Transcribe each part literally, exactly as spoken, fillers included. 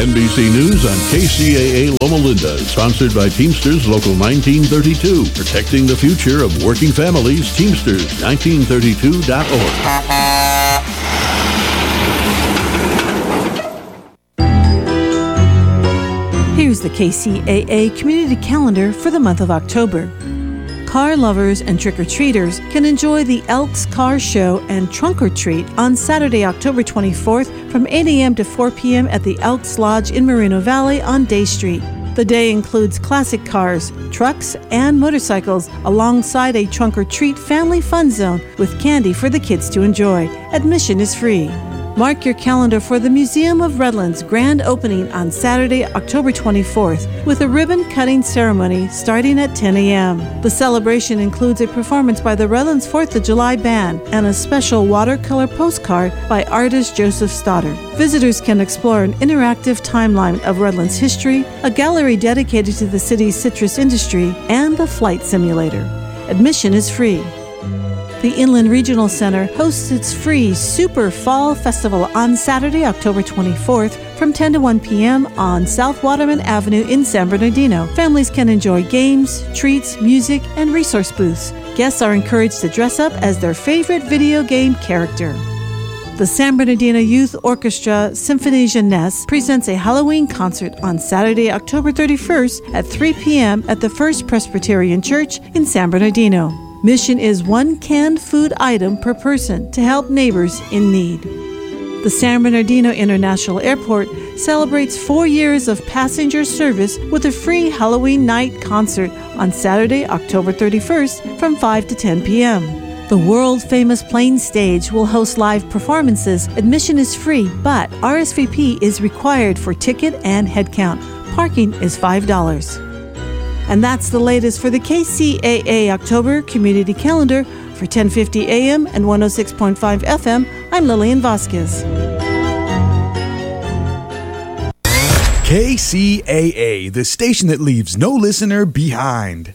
N B C News on K C A A Loma Linda is sponsored by Teamsters Local nineteen thirty-two, protecting the future of working families. Teamsters nineteen thirty-two dot org. Here's the K C A A Community Calendar for the month of October. Car lovers and trick-or-treaters can enjoy the Elks Car Show and Trunk or Treat on Saturday, October twenty-fourth from eight a.m. to four p.m. at the Elks Lodge in Moreno Valley on Day Street. The day includes classic cars, trucks, and motorcycles alongside a Trunk or Treat family fun zone with candy for the kids to enjoy. Admission is free. Mark your calendar for the Museum of Redlands grand opening on Saturday, October twenty-fourth, with a ribbon-cutting ceremony starting at ten a.m. The celebration includes a performance by the Redlands fourth of July Band and a special watercolor postcard by artist Joseph Stoddard. Visitors can explore an interactive timeline of Redlands history, a gallery dedicated to the city's citrus industry, and a flight simulator. Admission is free. The Inland Regional Center hosts its free Super Fall Festival on Saturday, October twenty-fourth from ten to one p.m. on South Waterman Avenue in San Bernardino. Families can enjoy games, treats, music, and resource booths. Guests are encouraged to dress up as their favorite video game character. The San Bernardino Youth Orchestra Symphonie Jeunesse presents a Halloween concert on Saturday, October thirty-first at three p.m. at the First Presbyterian Church in San Bernardino. Mission is one canned food item per person to help neighbors in need. The San Bernardino International Airport celebrates four years of passenger service with a free Halloween night concert on Saturday, October thirty-first from five to ten p.m. The world-famous Plain Stage will host live performances. Admission is free, but R S V P is required for ticket and head count. Parking is five dollars. And that's the latest for the K C A A October Community Calendar for ten fifty a.m. and one oh six point five F M. I'm Lillian Vasquez. K C A A, the station that leaves no listener behind.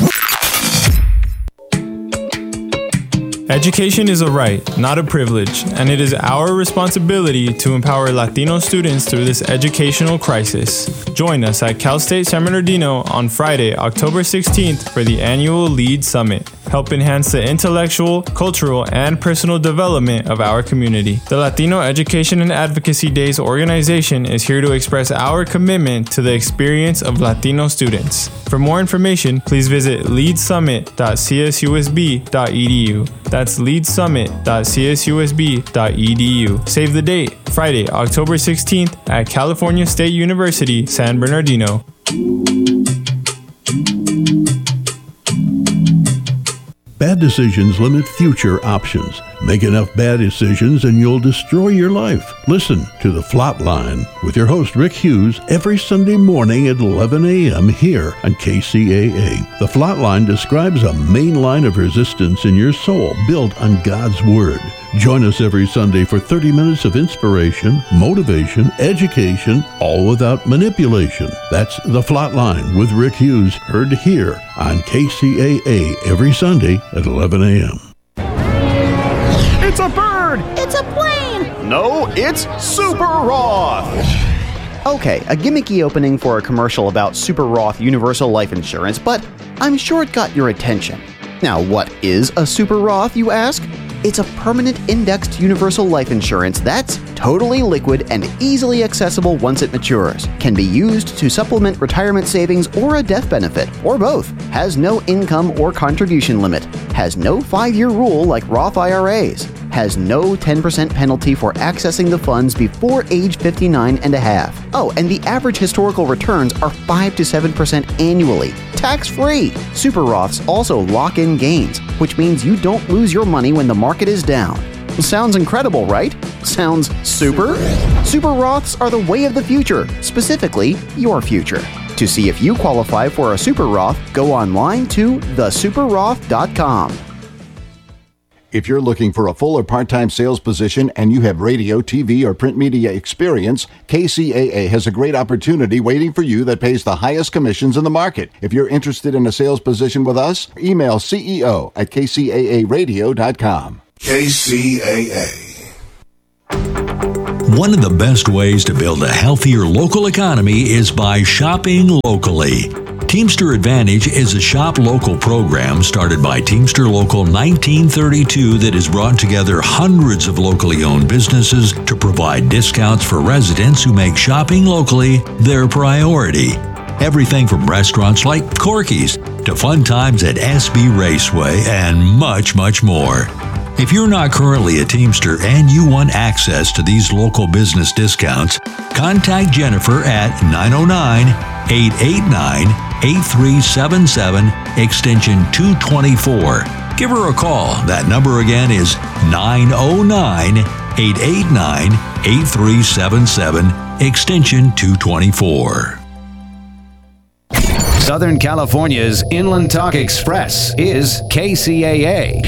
Education is a right, not a privilege, and it is our responsibility to empower Latino students through this educational crisis. Join us at Cal State San Bernardino on Friday, October sixteenth for the annual LEAD Summit. Help enhance the intellectual, cultural, and personal development of our community. The Latino Education and Advocacy Days organization is here to express our commitment to the experience of Latino students. For more information, please visit lead summit dot c s u s b dot e d u. That's lead summit dot c s u s b dot e d u. Save the date, Friday, October sixteenth at California State University, San Bernardino. Bad decisions limit future options. Make enough bad decisions and you'll destroy your life. Listen to The Flatline with your host Rick Hughes every Sunday morning at eleven a.m. here on K C A A. The Flatline describes a main line of resistance in your soul built on God's Word. Join us every Sunday for thirty minutes of inspiration, motivation, education, all without manipulation. That's The Flatline with Rick Hughes, heard here on K C A A every Sunday at eleven a.m. It's a bird! It's a plane! No, it's Super Roth! Okay, a gimmicky opening for a commercial about Super Roth Universal Life Insurance, but I'm sure it got your attention. Now, what is a Super Roth, you ask? It's a permanent indexed universal life insurance that's totally liquid and easily accessible once it matures. Can be used to supplement retirement savings or a death benefit, or both. Has no income or contribution limit. Has no five-year rule like Roth I R As. Has no ten percent penalty for accessing the funds before age fifty-nine and a half. Oh, and the average historical returns are five to seven percent annually. Tax-free. Super Roths also lock in gains, which means you don't lose your money when the market is down. Sounds incredible, right? Sounds super? Super Roths are the way of the future, specifically your future. To see if you qualify for a Super Roth, go online to the super roth dot com. If you're looking for a full or part-time sales position and you have radio, T V, or print media experience, K C A A has a great opportunity waiting for you that pays the highest commissions in the market. If you're interested in a sales position with us, email C E O at k c a a radio dot com. K C A A. One of the best ways to build a healthier local economy is by shopping locally. Teamster Advantage is a shop local program started by Teamster Local nineteen thirty-two that has brought together hundreds of locally owned businesses to provide discounts for residents who make shopping locally their priority. Everything from restaurants like Corky's to fun times at S B Raceway and much, much more. If you're not currently a Teamster and you want access to these local business discounts, contact Jennifer at nine oh nine, eight eight nine, eight three seven seven, extension two twenty-four. Give her a call. That number again is nine oh nine, eight eight nine, eight three seven seven, extension two twenty-four. Southern California's Inland Talk Express is K C A A.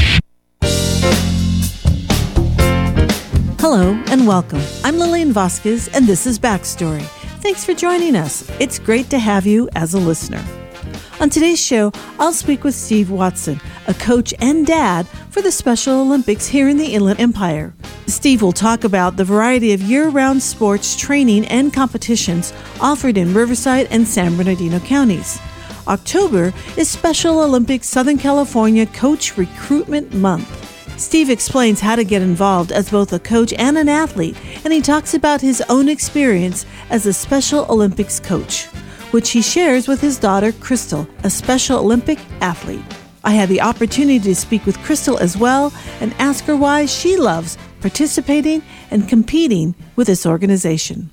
Hello and welcome. I'm Lillian Vasquez, and this is Backstory. Thanks for joining us. It's great to have you as a listener. On today's show, I'll speak with Steve Watson, a coach and dad for the Special Olympics here in the Inland Empire. Steve will talk about the variety of year-round sports training and competitions offered in Riverside and San Bernardino counties. October is Special Olympics Southern California Coach Recruitment Month. Steve explains how to get involved as both a coach and an athlete, and he talks about his own experience as a Special Olympics coach, which he shares with his daughter, Crystal, a Special Olympic athlete. I had the opportunity to speak with Crystal as well and ask her why she loves participating and competing with this organization.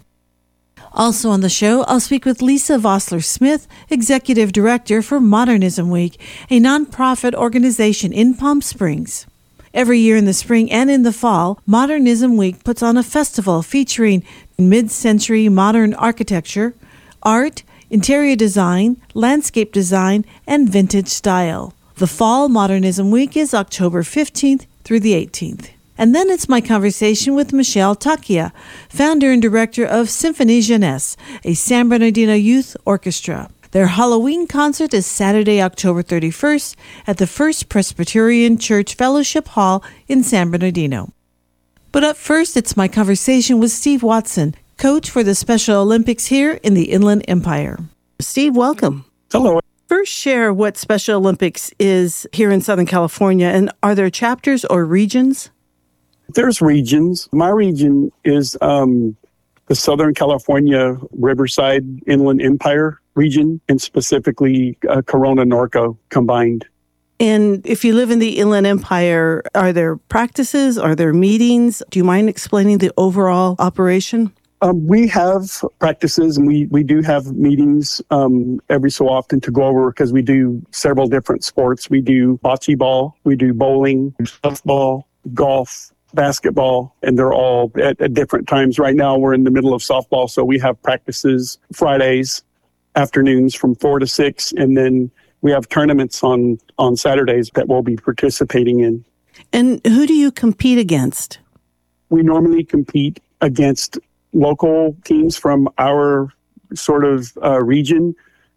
Also on the show, I'll speak with Lisa Vossler-Smith, Executive Director for Modernism Week, a nonprofit organization in Palm Springs. Every year in the spring and in the fall, Modernism Week puts on a festival featuring mid-century modern architecture, art, interior design, landscape design, and vintage style. The Fall Modernism Week is October fifteenth through the eighteenth. And then it's my conversation with Michelle Takia, founder and director of Symphony Jeunesse, a San Bernardino youth orchestra. Their Halloween concert is Saturday, October thirty-first at the First Presbyterian Church Fellowship Hall in San Bernardino. But up first, it's my conversation with Steve Watson, coach for the Special Olympics here in the Inland Empire. Steve, welcome. Hello. First, share what Special Olympics is here in Southern California, and are there chapters or regions? There's regions. My region is um, the Southern California Riverside Inland Empire region, and specifically uh, Corona Norco combined. And if you live in the Inland Empire, are there practices? Are there meetings? Do you mind explaining the overall operation? Um, we have practices, and we, we do have meetings um, every so often to go over, because we do several different sports. We do bocce ball, we do bowling, softball, golf, basketball, and they're all at, at different times. Right now, we're in the middle of softball, so we have practices Fridays afternoons from four to six, and then we have tournaments on, on Saturdays that we'll be participating in. And who do you compete against? We normally compete against local teams from our sort of uh, region.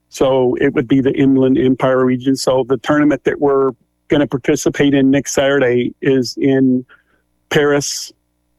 So it would be the Inland Empire region. So the tournament that we're going to participate in next Saturday is in Paris,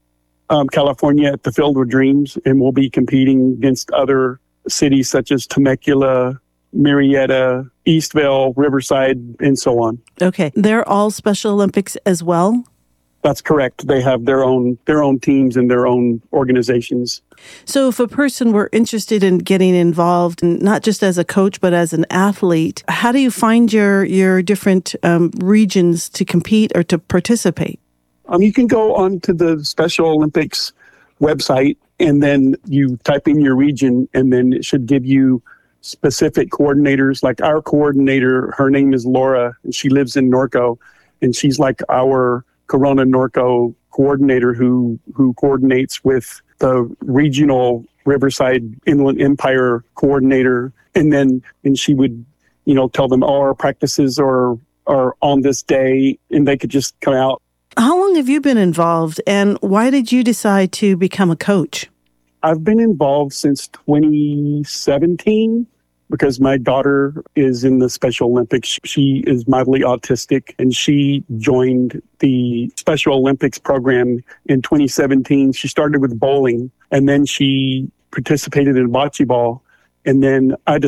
um, California at the Field of Dreams, and we'll be competing against other cities such as Temecula, Marietta, Eastvale, Riverside, and so on. Okay. They're all Special Olympics as well? That's correct. They have their own their own teams and their own organizations. So if a person were interested in getting involved, not just as a coach, but as an athlete, how do you find your, your different um, regions to compete or to participate? Um, you can go onto the Special Olympics website, and then you type in your region, and then it should give you specific coordinators. Like our coordinator, her name is Laura, and she lives in Norco, and she's like our Corona Norco coordinator who who coordinates with the regional Riverside Inland Empire coordinator, and then and she would, you know, tell them, oh, our practices are are on this day, and they could just come out. How long have you been involved, and why did you decide to become a coach? I've been involved since twenty seventeen. because my daughter is in the Special Olympics. She is mildly autistic, and she joined the Special Olympics program in twenty seventeen. She started with bowling, and then she participated in bocce ball. And then I